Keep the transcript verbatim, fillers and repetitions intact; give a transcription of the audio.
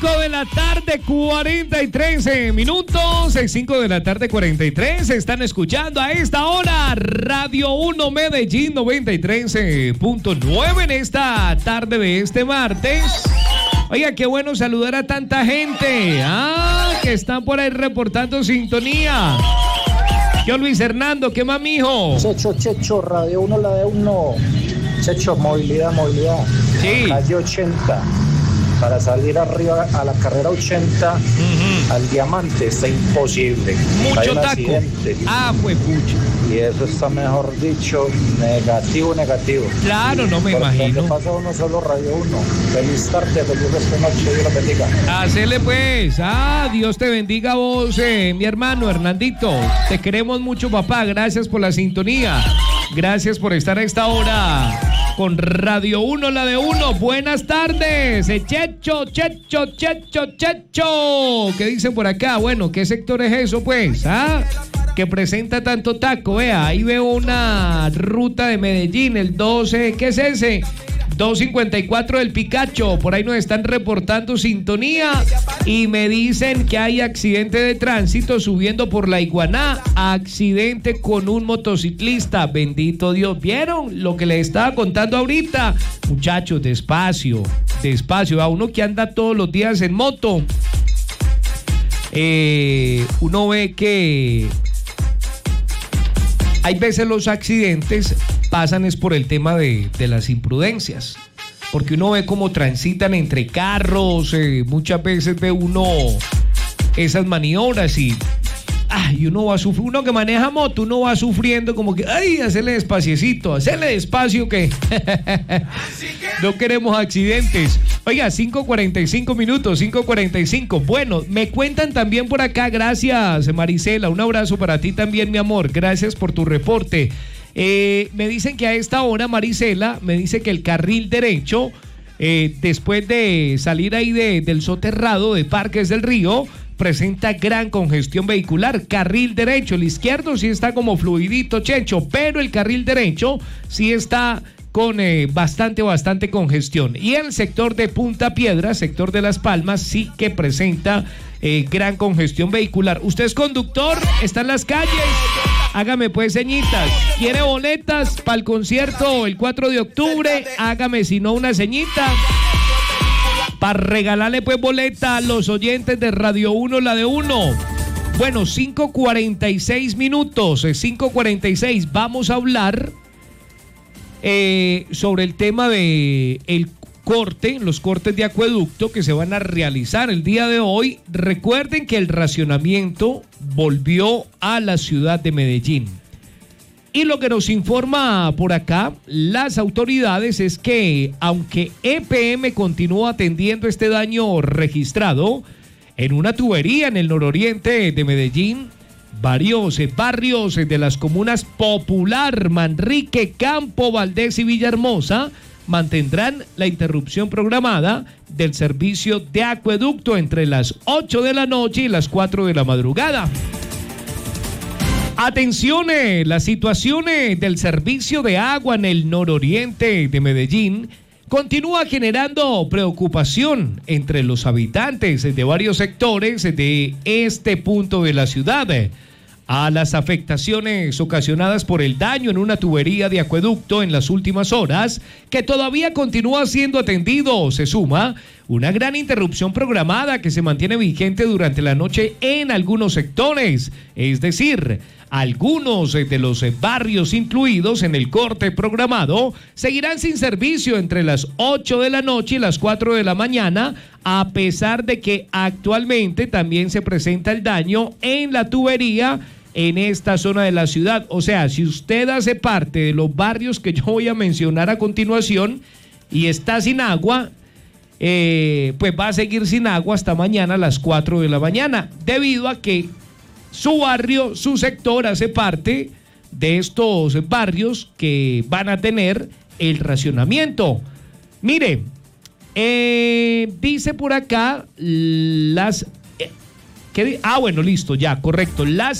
de la tarde, cuarenta y tres minutos. cinco de la tarde, cuarenta y tres. Están escuchando a esta hora Radio uno Medellín noventa y tres punto nueve en esta tarde de este martes. Oiga, qué bueno saludar a tanta gente. Ah, que están por ahí reportando sintonía. Yo, Luis Hernando, ¿qué más, mijo? Checho, Checho, Radio uno, la de uno. Checho, movilidad, movilidad. Sí. Calle ochenta. Para salir arriba a la carrera ochenta, uh-huh. al Diamante, está imposible. Mucho taco. Accidente. Ah, pues pucha. Y eso está, mejor dicho, negativo, negativo. Claro, no me Por imagino. donde pasa uno solo, Radio uno. Feliz tarde, feliz resto de noche, Dios los bendiga. Hacele pues. Ah, Dios te bendiga a vos, eh, mi hermano Hernandito. Te queremos mucho, papá. Gracias por la sintonía. Gracias por estar a esta hora con Radio uno, la de uno. Buenas tardes. Checho, Checho, Checho, Checho. ¿Qué dicen por acá? Bueno, ¿qué sector es eso, pues? ¿Ah? Que presenta tanto taco. Vea, ahí veo una ruta de Medellín, el doce. ¿Qué es ese? dos cincuenta y cuatro del Picacho. Por ahí nos están reportando sintonía y me dicen que hay accidente de tránsito subiendo por la Iguaná. Accidente con un motociclista. Bendito Dios. ¿Vieron lo que les estaba contando ahorita? Muchachos, despacio, despacio. A uno que anda todos los días en moto, eh, uno ve que hay veces los accidentes pasan es por el tema de, de las imprudencias, porque uno ve cómo transitan entre carros, eh, muchas veces ve uno esas maniobras y, ay, uno va sufriendo, uno que maneja moto, uno va sufriendo como que, ay, hacerle despaciecito, hacerle despacio que no queremos accidentes. Oiga, cinco cuarenta y cinco minutos, cinco cuarenta y cinco. Bueno, me cuentan también por acá, gracias Marisela, un abrazo para ti también, mi amor, gracias por tu reporte. Eh, me dicen que a esta hora, Marisela, me dice que el carril derecho, eh, después de salir ahí de, del soterrado de Parques del Río, presenta gran congestión vehicular. Carril derecho, el izquierdo sí está como fluidito, Checho, pero el carril derecho sí está con eh, bastante, bastante congestión. Y el sector de Punta Piedra, sector de Las Palmas, sí que presenta eh, gran congestión vehicular. ¿Usted es conductor? ¿Está en las calles? Hágame pues señitas. ¿Quiere boletas para el concierto el cuatro de octubre? Hágame si no una señita para regalarle pues boleta a los oyentes de Radio uno, la de uno. Bueno, cinco cuarenta y seis minutos, cinco cuarenta y seis. Vamos a hablar eh, sobre el tema de el corte, los cortes de acueducto que se van a realizar el día de hoy. Recuerden que el racionamiento volvió a la ciudad de Medellín. Y lo que nos informa por acá las autoridades es que, aunque E P M continúa atendiendo este daño registrado en una tubería en el nororiente de Medellín, varios barrios de las comunas Popular, Manrique, Campo Valdés y Villahermosa mantendrán la interrupción programada del servicio de acueducto entre las ocho de la noche y las cuatro de la madrugada. Atención, eh, la situación eh, del servicio de agua en el nororiente de Medellín continúa generando preocupación entre los habitantes de varios sectores de este punto de la ciudad. A las afectaciones ocasionadas por el daño en una tubería de acueducto en las últimas horas, que todavía continúa siendo atendido, se suma una gran interrupción programada que se mantiene vigente durante la noche en algunos sectores, es decir, algunos de los barrios incluidos en el corte programado seguirán sin servicio entre las ocho de la noche y las cuatro de la mañana, a pesar de que actualmente también se presenta el daño en la tubería en esta zona de la ciudad. O sea, si usted hace parte de los barrios que yo voy a mencionar a continuación y está sin agua, eh, pues va a seguir sin agua hasta mañana a las cuatro de la mañana, debido a que su barrio, su sector hace parte de estos barrios que van a tener el racionamiento. Mire, eh, dice por acá las... Eh, ¿qué, ah, bueno, listo, ya, correcto. Las